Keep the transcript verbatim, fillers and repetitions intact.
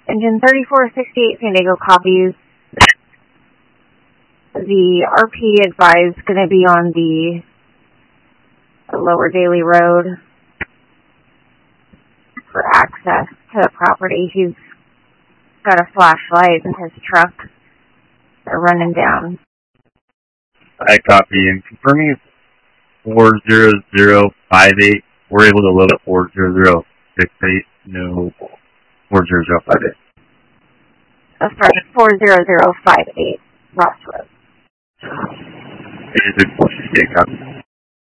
Engine thirty-four sixty-eight San Diego copies. The R P advised going to be on the Lower Daly Road for access to the property. He's got a flashlight in his truck. They're running down. I copy. And confirming it's four zero zero five eight. We're able to load up four zero zero six eight. No, four zero zero five eight. That's right, four zero zero five eight, Ross Road. It is a copy.